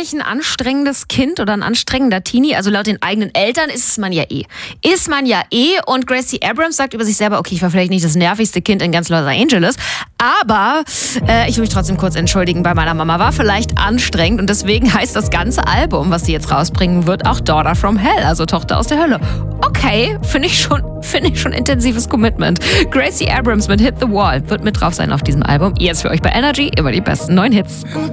wahrscheinlich ein anstrengendes Kind oder ein anstrengender Teenie. Also laut den eigenen Eltern ist man ja eh. Und Gracie Abrams sagt über sich selber, okay, ich war vielleicht nicht das nervigste Kind in ganz Los Angeles, aber ich will mich trotzdem kurz entschuldigen, bei meiner Mama war vielleicht anstrengend und deswegen heißt das ganze Album, was sie jetzt rausbringen wird, auch Daughter from Hell, also Tochter aus der Hölle. Okay, finde ich schon intensives Commitment. Gracie Abrams mit Hit the Wall wird mit drauf sein auf diesem Album. Jetzt für euch bei Energy immer die besten neuen Hits.